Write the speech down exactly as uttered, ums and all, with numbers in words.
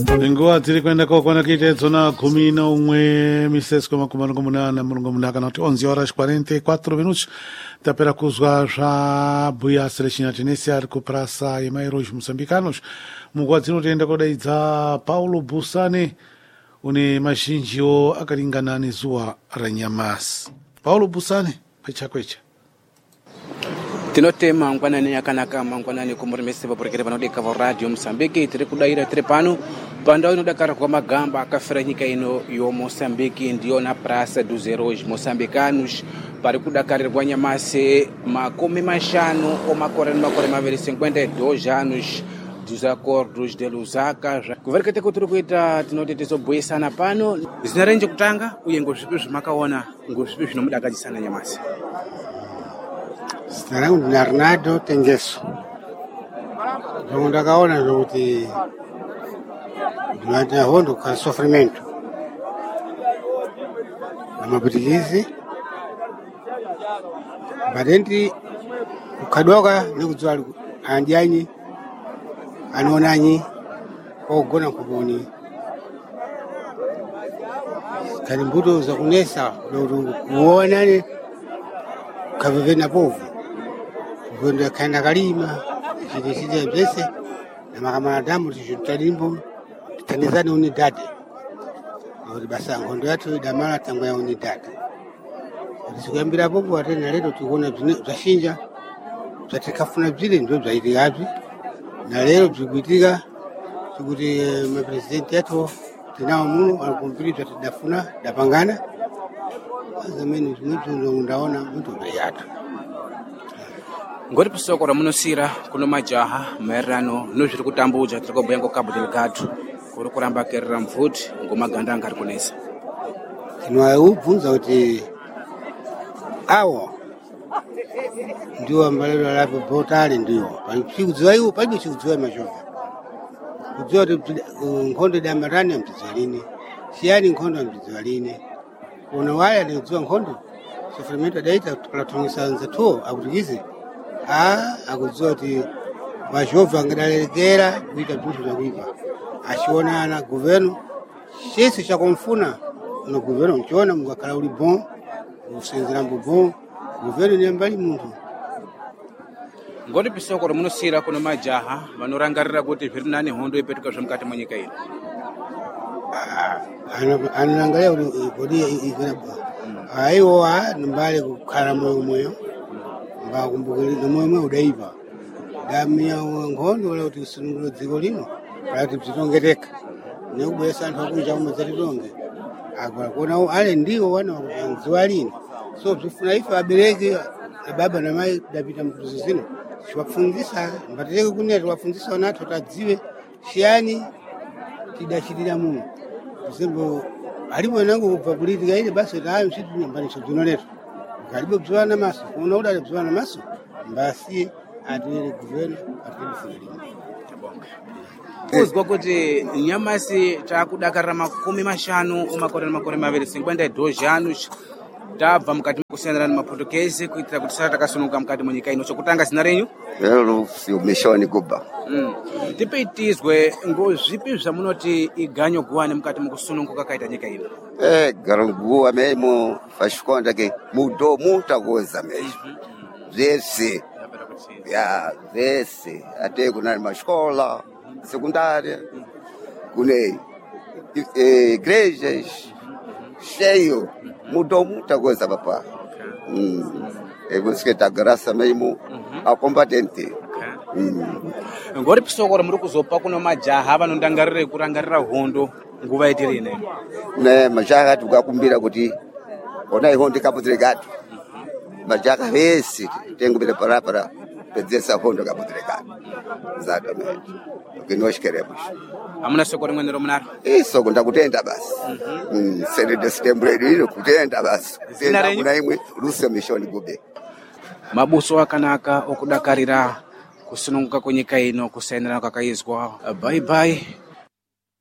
Nguwa tiri kwenda kokwana kitedzo na kumi na umwe misesko makumi manomwe mulungu munaka noti onze horas quarenta e quatro minutos tapera kuzwa zva buya selechina tenesi ari kuprasa yemairos moçambicanos. Munguwa dzino tenda kodaidza Paulo Busane une mazhinjiwo akalingana nezuwa ranyamasi. Paulo Busane pechakwecha tinotema ngwanani yakanaka mangwanani kumuremeseva purekere panodeka va radio Moçambique tiri kudaira tiri pano pandau inodakara kwa magamba akafira nyika ino yo Moçambique ndiyo na praça dos heróis moçambicanos pari kudakarirwa nyamasi makumi mashanu omakoreni makore maviri cinquenta e dois anos dos acordos de Lusaka. Kuvereka teko tiri kuita tinoti tizobuyisana pano zina renje kutanga uye ngozvipi zvimakaona ngozvipi zvinomudakadzisana nyamasi. Zina rangu ndina Arnaldo Tengeso. Zvomwe ndakaona zvokuti ndinoita hondo ka sofrimento namapitikizi badendi kukadoka nekudziwa andianyi anoonanyi ogona kuboni kani mbuto za kunesa kuonane kavevena povu kwenda kaenda kalima chitishije byese na makamana damu tishutalimbo tanizani unidade uri basa ngondo yatu idamala tango ya unidade sikuyambira popo atena lero tukuona zashinja zatikafuna bzile ndio zaidi gapi na lero bzikuitika tukuti mapresidenti yetu tinao muno alikumpilizwa tidafuna dapangana zameni mtu ndo ndaona mtu yatu ngori pisokora munosira kuno majaha maererano nozviri kutambudzwa tiri kubhuya ngoCabo Delgado kuri kuramba kerera mvhuti ngomaganda anga ari kunesa. Tinoubvunza kuti awo ndiwo ambalelo alapo botali ndiwo pachikudziwa iwo pali chikudziwa machova kudziwa kuti nkhondo damarani amtidziwa lini siyani nkhondo amtidziwa lini una waya ndidziwa nkhondo sofrimento daita tukalatumisa nzatuo akutikize ah akudziwa kuti machova angadalekera kuita bzinthu zakuipa achionana governo chese chakumfuna no governo mchiona mukakhala uli bon usenzera mbon governo ni mbali munthu ngoti pisokoro munosira kuno majaha vanorangarira kuti zviri nani hondo ipetuka zvemukati mwenyika ino anorangarira kuti kodi ikarabwa aiwa mbali kukhala moyo moyo mbakumbukira moyo moyo udaipa damia nkhondo wala kuti usungulo dziko lino kuti bzitongeteka nekubwesa anthu akunja umazatitonge akona ale ndiwo wana wakudziwa lini so bzifuna ife abereke baba na mai dapita mkuzo zino chiwapfunzisa mbateke kuneti wapfunzisa wanathu tadziwe chiyani tidachitira muno sembo alipo nangu kubva politika ile basi tayo situ nyambanisho dzinoneto kalibo bzwana maso kuna udale bzwana maso mbasi atwele governo atwele lino kuzwa kuti nyamasi takudakarira makumi mashanu umakoreni makore maviri cinquenta e dois anos tabva mukati mekusenderana maportuguese kuitira kuti sara takasununguka mukati mwenyika ino. Chokutanga zina renyu? Lero Mishoni Guba. Mm. Tipe tizwe ngozvipi zvamunoti iganyo guwane mukati mekusununguka kaita nyika ino? Eh garanguwa memo fashikonda ke mudo mutakoza mesmo. Vese ya vese ate kuna mascola secundária kune igrejas cheio mudou muita coisa papá hum é você que tá graça mesmo a combatente ngori pisokoro muri kuzopa kuno majaha vanondangarira kurangarira hondo nguva itirine ne majaha tukakumbira kuti ona ihondo Cabo Delgado majaha vese tengo bile para para pedzesa hondo Cabo Delgado exatamente o que nós queremos. Amuna sokoro mwenero munaro isso ndakutenda basi mm sede de setembro ino kutenda basi tenda kuna imwe Lúcia Mishoni Gube mabuso akanaka okudakarira kusununguka kwenyika ino kusainirana kwakaizwa bye bye.